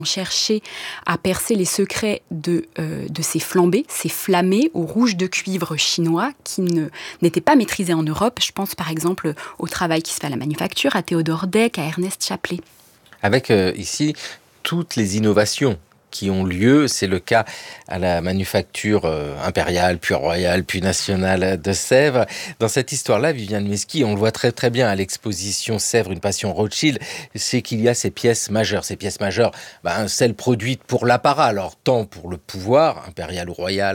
On cherchait à percer les secrets de ces flambés, ces flammés au rouge de cuivre chinois qui n'étaient pas maîtrisés en Europe. Je pense par exemple au travail qui se fait à la manufacture, à Théodore Deck, à Ernest Chapley. Avec ici toutes les innovations qui ont lieu, c'est le cas à la manufacture impériale, puis royale, puis nationale de Sèvres. Dans cette histoire-là, Viviane Meski, on le voit très très bien à l'exposition Sèvres, une passion Rothschild, c'est qu'il y a ces pièces majeures. Ces pièces majeures, celles produites pour l'apparat, alors tant pour le pouvoir, impérial ou royal,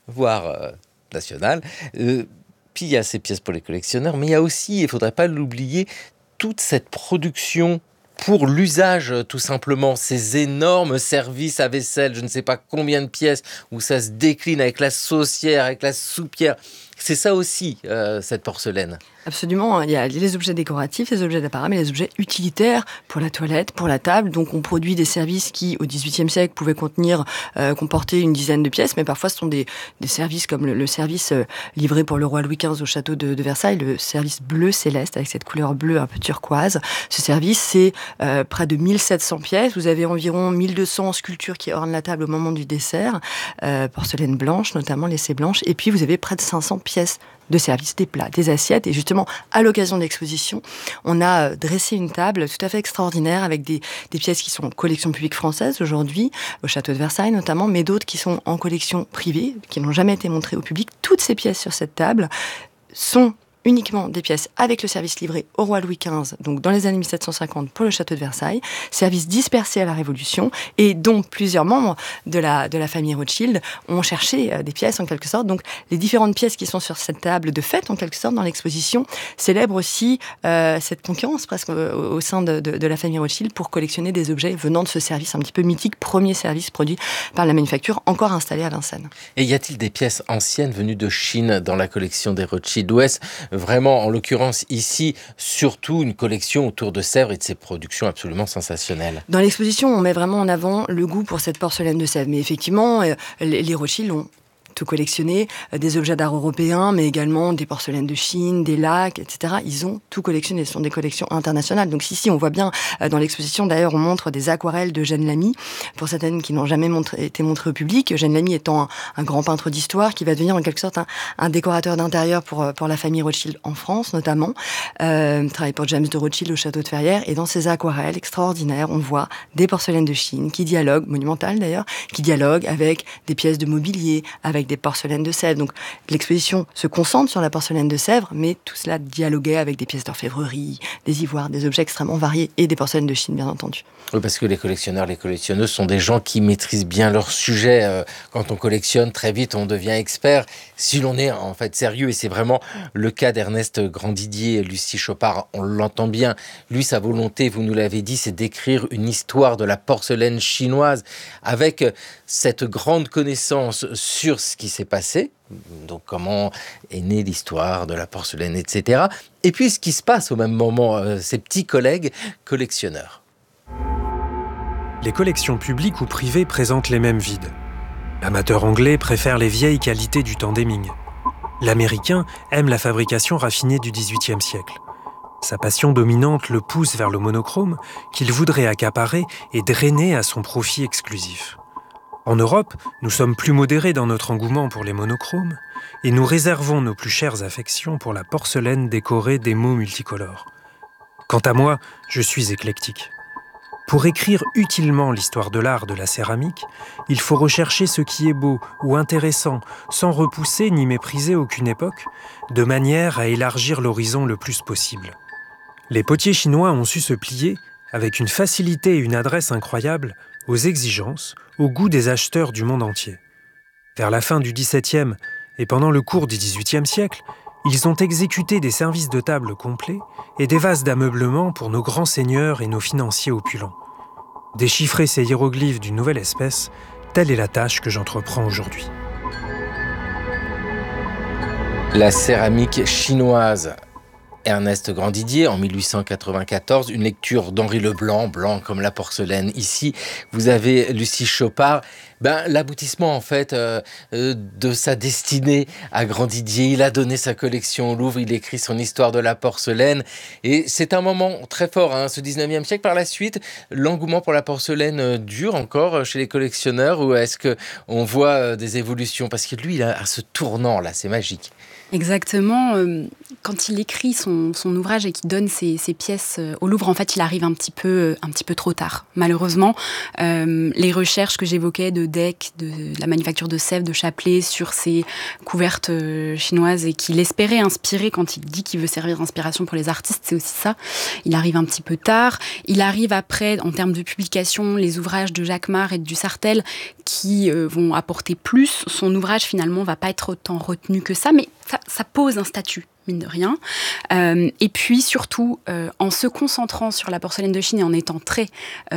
voire national, puis il y a ces pièces pour les collectionneurs, mais il y a aussi, il ne faudrait pas l'oublier, toute cette production pour l'usage, tout simplement, ces énormes services à vaisselle, je ne sais pas combien de pièces, où ça se décline avec la saucière, avec la soupière. C'est ça aussi, cette porcelaine. Absolument, il y a les objets décoratifs, les objets d'apparat, mais les objets utilitaires pour la toilette, pour la table. Donc on produit des services qui, au XVIIIe siècle, pouvaient comporter une dizaine de pièces, mais parfois ce sont des services comme le service livré pour le roi Louis XV au château de Versailles, le service bleu céleste, avec cette couleur bleue un peu turquoise. Ce service, c'est près de 1700 pièces. Vous avez environ 1200 sculptures qui ornent la table au moment du dessert, porcelaine blanche, notamment laissée blanche, et puis vous avez près de 500 pièces de service, des plats, des assiettes. Et justement, à l'occasion de l'exposition, on a dressé une table tout à fait extraordinaire avec des pièces qui sont en collection publique française aujourd'hui, au château de Versailles notamment, mais d'autres qui sont en collection privée, qui n'ont jamais été montrées au public. Toutes ces pièces sur cette table sont uniquement des pièces avec le service livré au roi Louis XV, donc dans les années 1750 pour le château de Versailles, service dispersé à la Révolution, et dont plusieurs membres de la famille Rothschild ont cherché des pièces en quelque sorte. Donc les différentes pièces qui sont sur cette table de fête en quelque sorte dans l'exposition célèbrent aussi cette concurrence presque au sein de la famille Rothschild pour collectionner des objets venant de ce service un petit peu mythique, premier service produit par la manufacture, encore installé à Vincennes. Et y a-t-il des pièces anciennes venues de Chine dans la collection des Rothschild Ouest? Vraiment, en l'occurrence ici, surtout une collection autour de Sèvres et de ses productions absolument sensationnelles. Dans l'exposition, on met vraiment en avant le goût pour cette porcelaine de Sèvres. Mais effectivement, les Rothschild ont tout collectionné, des objets d'art européens, mais également des porcelaines de Chine, des lacs, etc. Ils ont tout collectionné, ce sont des collections internationales. Donc ici, on voit bien, dans l'exposition, d'ailleurs, on montre des aquarelles de Eugène Lamy, pour certaines qui n'ont jamais été montrées au public. Eugène Lamy étant un grand peintre d'histoire, qui va devenir en quelque sorte un décorateur d'intérieur pour la famille Rothschild en France, notamment. Travaille pour James de Rothschild au château de Ferrières, et dans ces aquarelles extraordinaires, on voit des porcelaines de Chine qui dialoguent, monumentales d'ailleurs, qui dialoguent avec des pièces de mobilier, avec des porcelaines de Sèvres. Donc l'exposition se concentre sur la porcelaine de Sèvres, mais tout cela dialoguait avec des pièces d'orfèvrerie, des ivoires, des objets extrêmement variés et des porcelaines de Chine, bien entendu. Oui, parce que les collectionneurs, les collectionneuses sont des gens qui maîtrisent bien leur sujet. Quand on collectionne, très vite, on devient expert. Si l'on est en fait sérieux, et c'est vraiment le cas d'Ernest Grandidier, Lucie Chopard, on l'entend bien. Lui, sa volonté, vous nous l'avez dit, c'est d'écrire une histoire de la porcelaine chinoise avec cette grande connaissance sur ce qui s'est passé, donc comment est née l'histoire de la porcelaine, etc. Et puis ce qui se passe au même moment, ses petits collègues collectionneurs. Les collections publiques ou privées présentent les mêmes vides. L'amateur anglais préfère les vieilles qualités du temps d'Hemming. L'américain aime la fabrication raffinée du XVIIIe siècle. Sa passion dominante le pousse vers le monochrome qu'il voudrait accaparer et drainer à son profit exclusif. En Europe, nous sommes plus modérés dans notre engouement pour les monochromes et nous réservons nos plus chères affections pour la porcelaine décorée d'émaux multicolores. Quant à moi, je suis éclectique. Pour écrire utilement l'histoire de l'art de la céramique, il faut rechercher ce qui est beau ou intéressant, sans repousser ni mépriser aucune époque, de manière à élargir l'horizon le plus possible. Les potiers chinois ont su se plier, avec une facilité et une adresse incroyables, aux exigences, au goût des acheteurs du monde entier. Vers la fin du XVIIe et pendant le cours du XVIIIe siècle, ils ont exécuté des services de table complets et des vases d'ameublement pour nos grands seigneurs et nos financiers opulents. Déchiffrer ces hiéroglyphes d'une nouvelle espèce, telle est la tâche que j'entreprends aujourd'hui. La céramique chinoise. Ernest Grandidier en 1894, une lecture d'Henri Leblanc, blanc comme la porcelaine. Ici, vous avez Lucie Chopard. L'aboutissement en fait de sa destinée à Grandidier. Il a donné sa collection au Louvre, il écrit son histoire de la porcelaine et c'est un moment très fort, ce 19e siècle. Par la suite, l'engouement pour la porcelaine dure encore chez les collectionneurs ou est-ce qu'on voit des évolutions? Parce que lui, il a ce tournant là, c'est magique. Exactement. Quand il écrit son ouvrage et qu'il donne ses pièces au Louvre, en fait, il arrive un petit peu trop tard. Malheureusement, les recherches que j'évoquais de Deck, de la manufacture de Sèvres, de Chapelet, sur ces couvertes chinoises et qu'il espérait inspirer quand il dit qu'il veut servir d'inspiration pour les artistes, c'est aussi ça. Il arrive un petit peu tard. Il arrive après, en termes de publication, les ouvrages de Jacquemart et de Dussartel qui vont apporter plus. Son ouvrage, finalement, va pas être autant retenu que ça, mais ça pose un statut, mine de rien. Et puis surtout, en se concentrant sur la porcelaine de Chine et en étant très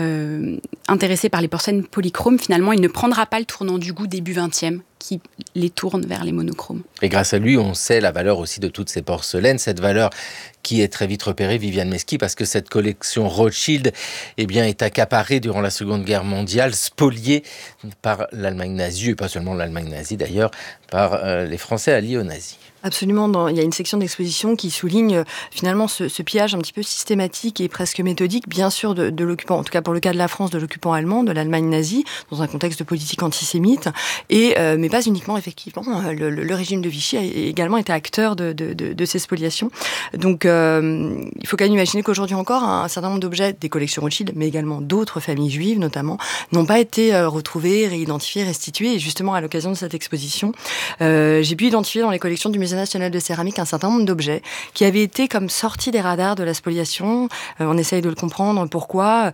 intéressé par les porcelaines polychromes, finalement, il ne prendra pas le tournant du goût début 20e qui les tourne vers les monochromes. Et grâce à lui, on sait la valeur aussi de toutes ces porcelaines, cette valeur qui est très vite repérée, Viviane Mesquy, parce que cette collection Rothschild est accaparée durant la Seconde Guerre mondiale, spoliée par l'Allemagne nazie, et pas seulement l'Allemagne nazie d'ailleurs, par les Français alliés aux nazis. Absolument, il y a une section d'exposition qui souligne finalement ce pillage un petit peu systématique et presque méthodique, bien sûr, de l'occupant, en tout cas pour le cas de la France, de l'occupant allemand, de l'Allemagne nazie, dans un contexte de politique antisémite, mais pas uniquement, effectivement. Le régime de Vichy a également été acteur de ces spoliations. Donc, il faut quand même imaginer qu'aujourd'hui encore, un certain nombre d'objets des collections Rothschild, mais également d'autres familles juives notamment, n'ont pas été retrouvés, réidentifiés, restitués. Et justement, à l'occasion de cette exposition, j'ai pu identifier dans les collections du Musée national de céramique un certain nombre d'objets qui avaient été comme sortis des radars de la spoliation. On essaye de le comprendre pourquoi.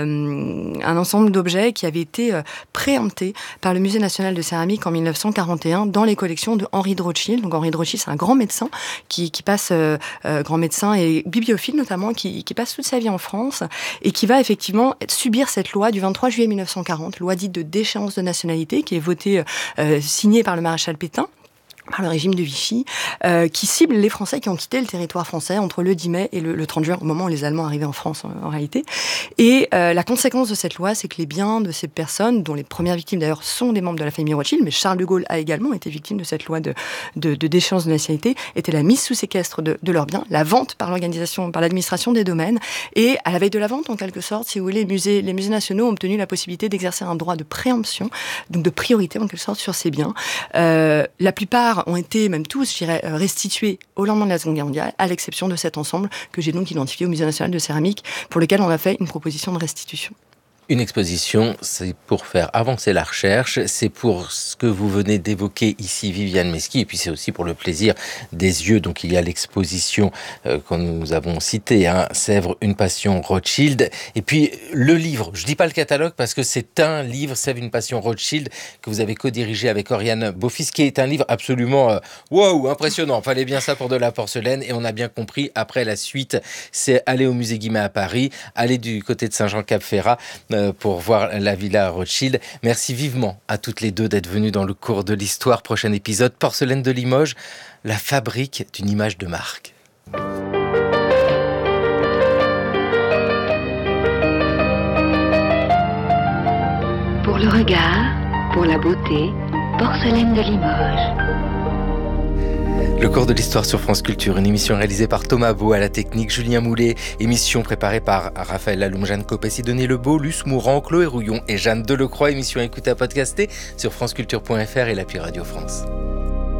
Un ensemble d'objets qui avaient été préemptés par le Musée national de céramique en 1941 dans les collections de Henri de Rothschild. Donc Henri de Rothschild, c'est un grand médecin qui passe, grand médecin et bibliophile notamment, qui passe toute sa vie en France et qui va effectivement subir cette loi du 23 juillet 1940, loi dite de déchéance de nationalité, qui est votée, signée par le maréchal Pétain, par le régime de Vichy, qui cible les Français qui ont quitté le territoire français entre le 10 mai et le 30 juin, au moment où les Allemands arrivaient en France en réalité. Et la conséquence de cette loi, c'est que les biens de ces personnes, dont les premières victimes d'ailleurs sont des membres de la famille Rothschild, mais Charles de Gaulle a également été victime de cette loi de déchéance de nationalité, était la mise sous séquestre de leurs biens, la vente par l'administration des domaines, et à la veille de la vente, en quelque sorte, si vous voulez, les musées nationaux ont obtenu la possibilité d'exercer un droit de préemption, donc de priorité en quelque sorte sur ces biens. La plupart ont été, même tous, je dirais, restitués au lendemain de la Seconde Guerre mondiale, à l'exception de cet ensemble que j'ai donc identifié au Musée national de céramique, pour lequel on a fait une proposition de restitution. Une exposition, c'est pour faire avancer la recherche, c'est pour ce que vous venez d'évoquer ici, Viviane Mesquy, et puis c'est aussi pour le plaisir des yeux. Donc il y a l'exposition que nous avons citée, Sèvres, une passion Rothschild, et puis le livre, je dis pas le catalogue parce que c'est un livre, Sèvres, une passion Rothschild, que vous avez co-dirigé avec Oriane Beaufils, qui est un livre absolument impressionnant. Fallait bien ça pour de la porcelaine, et on a bien compris, après la suite, c'est aller au musée Guimet à Paris, aller du côté de Saint-Jean-Cap-Ferrat, pour voir la Villa Rothschild. Merci vivement à toutes les deux d'être venues dans le cours de l'histoire. Prochain épisode, Porcelaine de Limoges, la fabrique d'une image de marque. Pour le regard, pour la beauté, Porcelaine de Limoges. Le cours de l'histoire sur France Culture, une émission réalisée par Thomas Beau à la technique, Julien Moulet, émission préparée par Raphaël Laloum, Jeanne Copé, Sidonie Lebeau, Luce Mourant, Chloé Rouillon et Jeanne Delecroix, émission écoutée à podcaster sur franceculture.fr et l'appli Radio France.